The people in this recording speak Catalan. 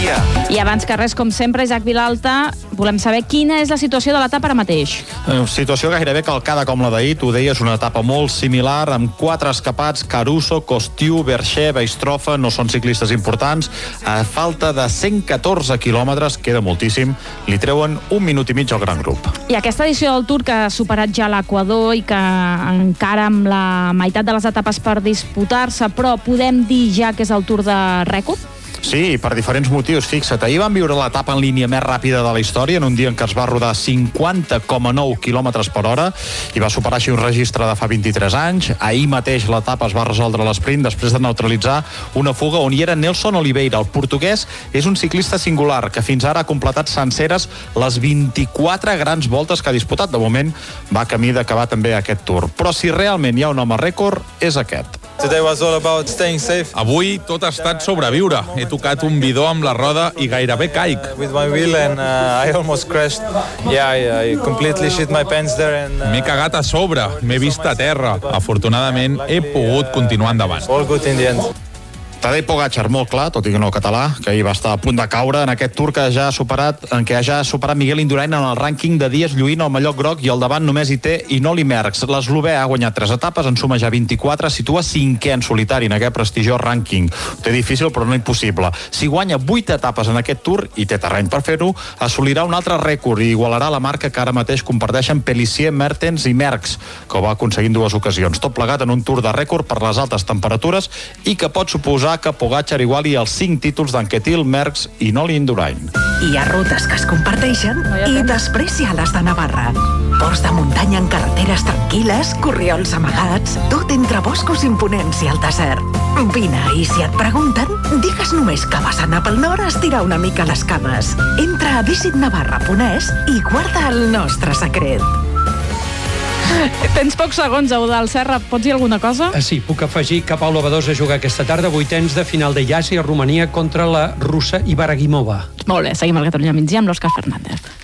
dia. I abans que res, com sempre, Isaac Vilalta, volem saber quina és la situació de l'etapa ara mateix. Situació gairebé calcada com la d'ahir, tu deies, una etapa molt similar, amb 4 escapats, Caruso, Costiu, Bercher, Beistrofa, no són ciclistes importants. A falta de 114 quilòmetres, queda moltíssim, li treuen 1 minut i mig al gran grup. I aquesta edició del Tour, que ha superat ja l'Equador i que encara amb la meitat de les etapes per disputar-se, però podem dir ja que és el Tour de rècord? Sí, per diferents motius. Fixa't, ahir vam viure l'etapa en línia més ràpida de la història, en un dia en què es va rodar 50,9 km per hora i va superar així un registre de fa 23 anys. Ahir mateix l'etapa es va resoldre a l'esprint després de neutralitzar una fuga on hi era Nelson Oliveira. El portuguès és un ciclista singular que fins ara ha completat senceres les 24 grans voltes que ha disputat. De moment va camí d'acabar també aquest Tour. Però si realment hi ha un home rècord, és aquest. Avui tot ha estat sobreviure. He tocat un bidó amb la roda i gairebé caic. M'he cagat a sobre, m'he vist a terra. Afortunadament he pogut continuar endavant. Tadej Pogačar, molt clar, tot i que no català, que ahir va estar a punt de caure en aquest Tour que ja ha superat Miguel Indurain en el rànquing de dies, lluint el mallot groc, i al davant només hi té Inoli Merckx. L'eslovè ha guanyat 3 etapes, en suma ja 24, situa 5è en solitari en aquest prestigiós rànquing. Ho té difícil però no impossible. Si guanya 8 etapes en aquest Tour, i té terreny per fer-ho, assolirà un altre rècord i igualarà la marca que ara mateix comparteixen Pélissier, Mertens i Merckx, que ho va aconseguir en 2 ocasions. Tot plegat en un Tour de rècord per les altes temperatures i que pot suposar que Pogačar iguali els 5 títols d'Anquetil, Merckx i Noli Indurain. Hi ha rutes que es comparteixen i després hi ha les de Navarra. Ports de muntanya en carreteres tranquil·les, corriols amagats, tot entre boscos imponents i el desert. Vine, i si et pregunten, digues només que vas anar pel nord a estirar una mica les cames. Entra a visitnavarra.es i guarda el nostre secret. Tens pocs segons, Eudald Serra. Pots dir alguna cosa? Sí, puc afegir que Paula Badosa juga aquesta tarda 8ens de final de Llàcia a Romania contra la russa Ibaragimova. Molt bé, seguim al Catalunya Migdia amb l'Òscar Fernández.